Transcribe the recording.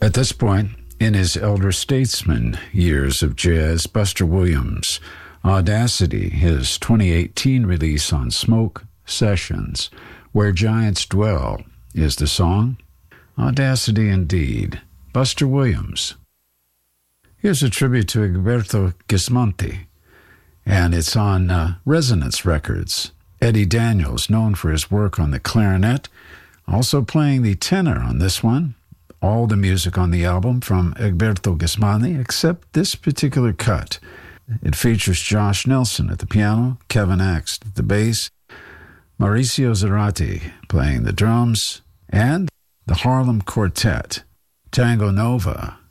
At this point, in his elder statesman years of jazz, Buster Williams' Audacity, his 2018 release on Smoke Sessions, Where Giants Dwell, is the song. Audacity indeed. Buster Williams. Here's a tribute to Egberto Gismonti, and it's on Resonance Records. Eddie Daniels, known for his work on the clarinet, also playing the tenor on this one. All the music on the album from Egberto Gismonti, except this particular cut. It features Josh Nelson at the piano, Kevin Axt at the bass, Mauricio Zarate playing the drums, and the Harlem Quartet, Tango Nova,